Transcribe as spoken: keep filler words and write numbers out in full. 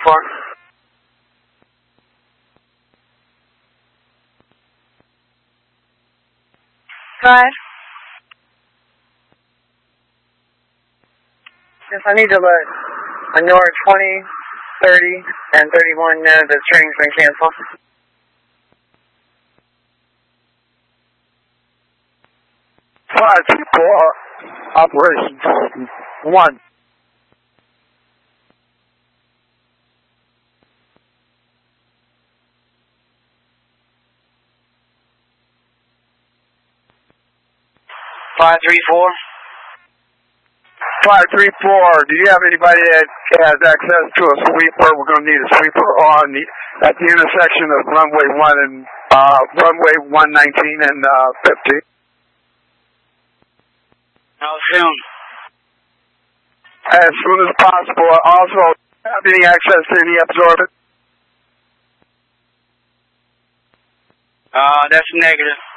four. Five. Yes, I need to let Lenore twenty, thirty, and thirty-one know the train's been canceled. Five people, uh, operations. One. Five three four. Five three four. Do you have anybody that has access to a sweeper? We're going to need a sweeper on the at the intersection of runway one and uh, runway one nineteen and uh, fifty. How soon? As soon as possible. Also, have any access to any absorbent? Uh, that's negative.